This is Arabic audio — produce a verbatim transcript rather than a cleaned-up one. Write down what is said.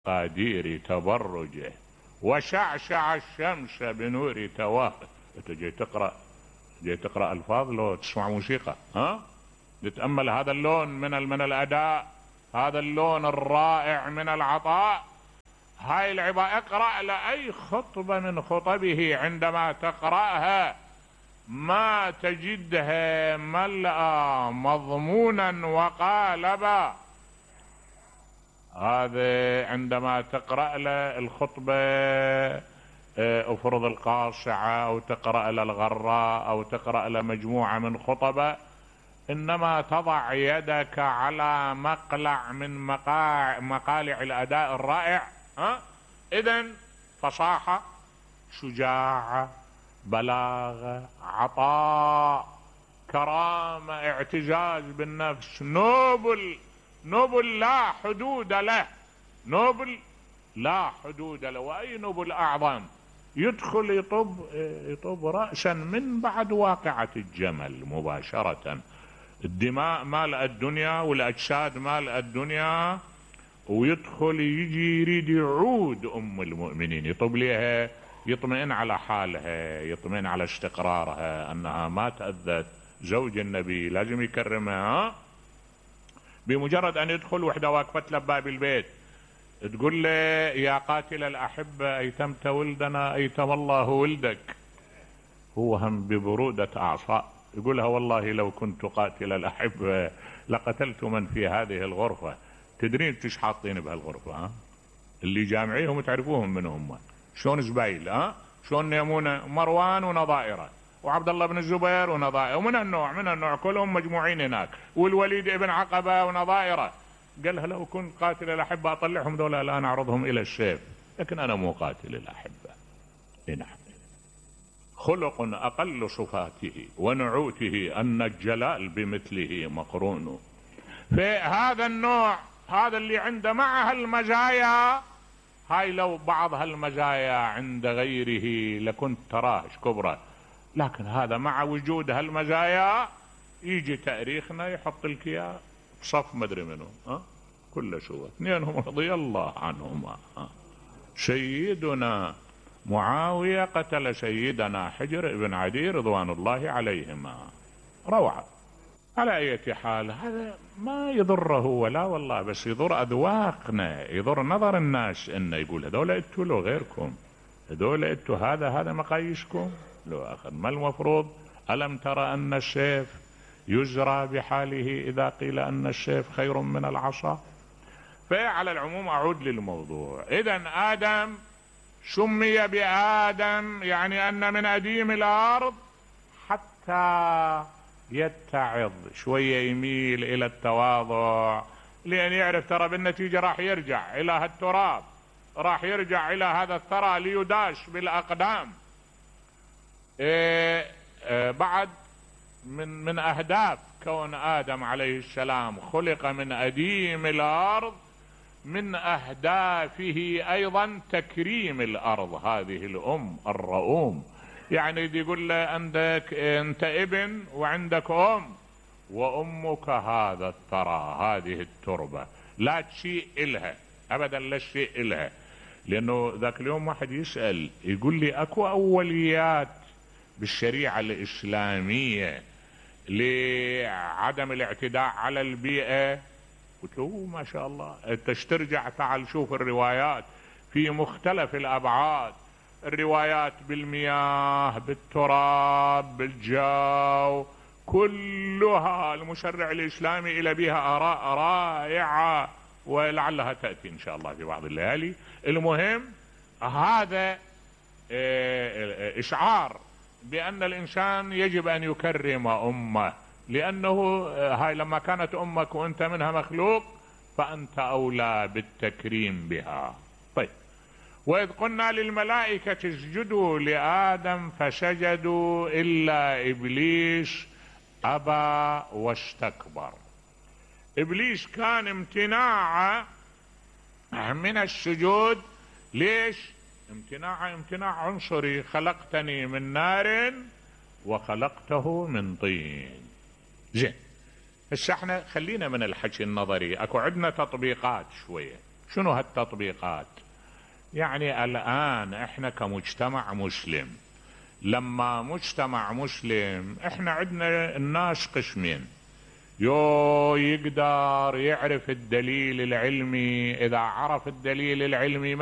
قادير تبرجه وشعشع الشمس بنور تواه. انت جاي تقرأ جاي تقرأ الفاظ لو تسمع موسيقى؟ ها، تتأمل هذا اللون من من الأداء، هذا اللون الرائع من العطاء. هاي العبارة اقرأ لأي خطبة من خطبه عندما تقرأها ما تجدها ملأ مضمونا وقالبا. هذا عندما تقرأ له الخطبة، افرض القاصعة او تقرأ له الغراء او تقرأ له مجموعة من خطبة، انما تضع يدك على مقلع من مقاع مقالع الاداء الرائع. ها، اذن فصاحة، شجاعة، بلاغة، عطاء، كرامة، اعتزاز بالنفس، نوبل نوبل لا حدود له، نوبل لا حدود له. واي نوبل اعظم يدخل يطب يطب رأسا من بعد واقعة الجمل مباشرة. الدماء مال الدنيا والاجساد مال الدنيا، ويدخل يجي يريد يعود ام المؤمنين، يطب لها، يطمئن على حالها، يطمئن على استقرارها، انها ما تأذت. زوج النبي لازم يكرمها. بمجرد ان يدخل وحده واقفة له باب البيت تقول له يا قاتل الأحبة أيتمت ولدنا أيتم الله ولدك، هو هم ببرودة أعصاب يقولها والله لو كنت قاتل الأحبة لقتلت من في هذه الغرفة. تدرين ايش حاطين بهالغرفة؟ ها، اللي جامعيهم تعرفوهم من هم، شلون زبايل، ها شلون يمونه، مروان ونظائره وعبد الله بن الزبير ونظائره، ومن النوع من النوع كلهم مجموعين هناك، والوليد ابن عقبة ونظائره. قالها لو كنت قاتل الأحبة أطلعهم دولة الآن أعرضهم إلى السيف، لكن أنا مو قاتل الأحبة. نعم، خلق أقل صفاته ونعوته أن الجلال بمثله مقرون. فهذا النوع، هذا اللي عنده مع هالمزايا، هاي لو بعض هالمزايا عند غيره لكنت تراه كبرى، لكن هذا مع وجود هالمزايا يجي تاريخنا يحط لك اياه صف مدري منه. ها، كل شو اثنينهم رضي الله عنهما. ها، سيدنا معاوية قتل سيدنا حجر بن عدي رضوان الله عليهما. روعة. على اي حال هذا ما يضره ولا والله، بس يضر اذواقنا، يضر نظر الناس، انه يقول هذول انتوا لو غيركم، هذول انتوا هذا هذا مقاييسكم لو اخر. ما المفروض؟ الم ترى ان السيف يزرى بحاله اذا قيل ان السيف خير من العصا. فعلى العموم اعود للموضوع. اذا ادم سمي بآدم يعني ان من اديم الارض حتى يتعظ شوية، يميل الى التواضع، لان يعرف ترى بالنتيجة راح يرجع الى هالتراب، راح يرجع الى هذا الثرى ليداش بالاقدام. إيه إيه بعد من من اهداف كون ادم عليه السلام خلق من اديم الارض، من اهدافه ايضا تكريم الارض، هذه الام الرؤوم. يعني يقول له عندك انت ابن وعندك ام، وامك هذا الثرى، هذه التربة، لا شيء الها ابدا، لا شيء الها. لانه ذاك اليوم واحد يسأل يقول لي اكو اوليات بالشريعة الاسلامية لعدم الاعتداء على البيئة؟ قلت له ما شاء الله، انت ترجع تعال شوف الروايات في مختلف الابعاد، الروايات بالمياه، بالتراب، بالجو، كلها المشرع الاسلامي الى بها اراء رائعة، ولعلها تأتي ان شاء الله في بعض الليالي. المهم هذا اشعار بان الانسان يجب ان يكرم امه، لانه هاي لما كانت امك وانت منها مخلوق فانت اولى بالتكريم بها. طيب، واذ قلنا للملائكة اسجدوا لآدم فسجدوا الا ابليس ابى واستكبر. ابليس كان امتناعه من السجود. ليش امتناع؟ امتناع عنصري، خلقتني من نار وخلقته من طين. زين، هسه احنا خلينا من الحكي النظري، اكو عندنا تطبيقات شوية. شنو هالتطبيقات؟ يعني الآن احنا كمجتمع مسلم، لما مجتمع مسلم احنا عندنا الناس قسمين، يو يقدر يعرف الدليل العلمي، اذا عرف الدليل العلمي